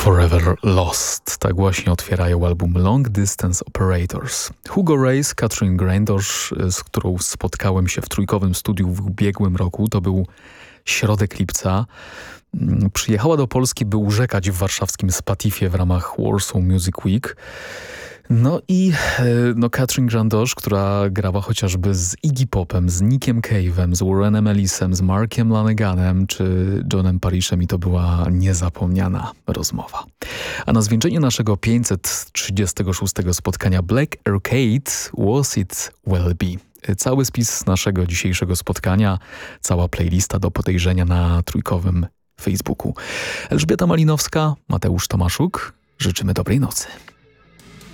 Forever Lost. Tak właśnie otwierają album Long Distance Operators. Hugo Race, Katrin Grandosz, z którą spotkałem się w trójkowym studiu w ubiegłym roku, to był środek lipca. Przyjechała do Polski, by urzekać w warszawskim Spatifie w ramach Warsaw Music Week. No i Katrin Grandosz, która grała chociażby z Iggy Popem, z Nickiem Cave'em, z Warrenem Ellisem, z Markiem Lanaganem czy Johnem Parishem, i to była niezapomniana rozmowa. A na zwieńczenie naszego 536 spotkania Black Arcade, Was It Well Be. Cały spis naszego dzisiejszego spotkania, cała playlista do podejrzenia na trójkowym Facebooku. Elżbieta Malinowska, Mateusz Tomaszuk, życzymy dobrej nocy.